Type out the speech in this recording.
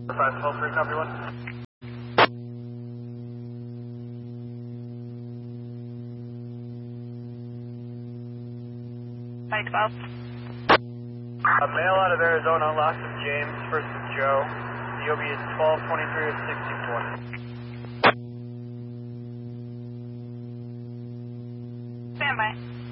512, copy one. Five 12. A male out of Arizona, last of James, first of Joe. The OB is 1223 with 620. Stand by.